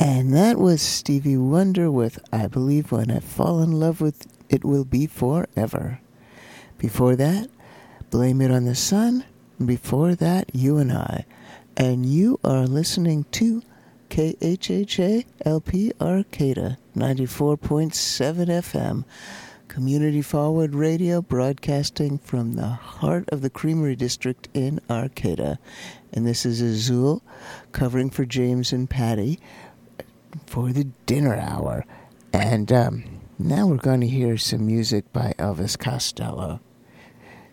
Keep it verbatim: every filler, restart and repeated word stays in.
And that was Stevie Wonder with I Believe When I Fall in Love With It Will Be Forever. Before that, Blame It on the Sun. Before that, You and I. And you are listening to K H H A L P Arcata, ninety-four point seven F M. Community Forward Radio, broadcasting from the heart of the Creamery District in Arcata. And this is Azul, covering for James and Patty for the dinner hour. And um, now we're going to hear some music by Elvis Costello.